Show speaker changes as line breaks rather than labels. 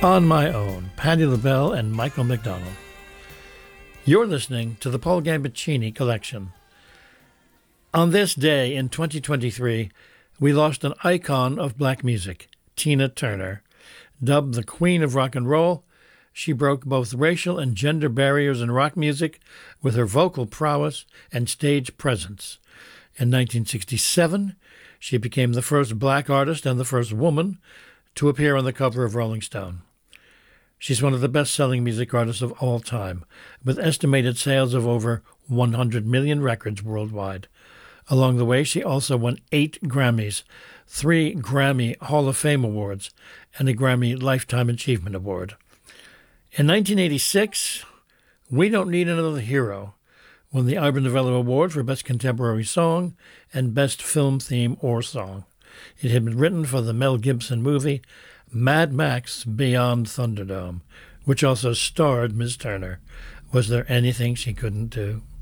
On My Own, Patti LaBelle and Michael McDonald. You're listening to the Paul Gambaccini Collection. On this day in 2023, we lost an icon of black music, Tina Turner. Dubbed the Queen of Rock and Roll, she broke both racial and gender barriers in rock music with her vocal prowess and stage presence. In 1967, she became the first black artist and the first woman to appear on the cover of Rolling Stone. She's one of the best-selling music artists of all time, with estimated sales of over 100 million records worldwide. Along the way, she also won 8 Grammys, 3 Grammy Hall of Fame Awards, and a Grammy Lifetime Achievement Award. In 1986, We Don't Need Another Hero won the Ivor Novello Award for Best Contemporary Song and Best Film Theme or Song. It had been written for the Mel Gibson movie Mad Max Beyond Thunderdome, which also starred Ms. Turner. Was there anything she couldn't do?